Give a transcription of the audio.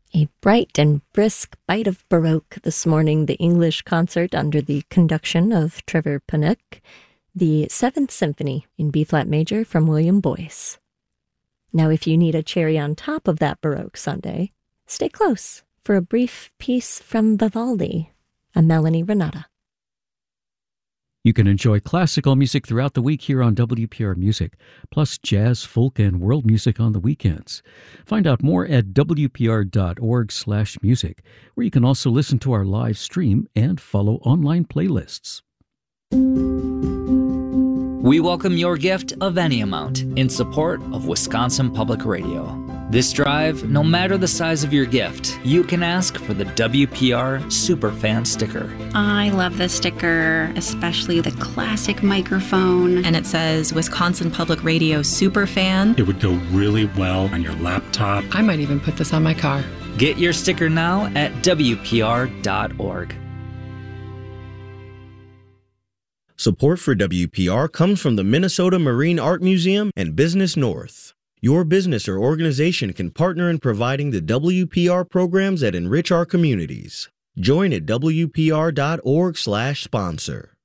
A bright and brisk bite of Baroque this morning, the English concert under the conduction of Trevor Paniuk, the Seventh Symphony in B-flat major from William Boyce. Now, if you need a cherry on top of that Baroque Sunday, stay close for a brief piece from Vivaldi, a Melanie Renata. You can enjoy classical music throughout the week here on WPR Music, plus jazz, folk, and world music on the weekends. Find out more at wpr.org/music, where you can also listen to our live stream and follow online playlists. We welcome your gift of any amount in support of Wisconsin Public Radio. This drive, no matter the size of your gift, you can ask for the WPR Superfan sticker. I love this sticker, especially the classic microphone. And it says Wisconsin Public Radio Superfan. It would go really well on your laptop. I might even put this on my car. Get your sticker now at WPR.org. Support for WPR comes from the Minnesota Marine Art Museum and Business North. Your business or organization can partner in providing the WPR programs that enrich our communities. Join at WPR.org/sponsor.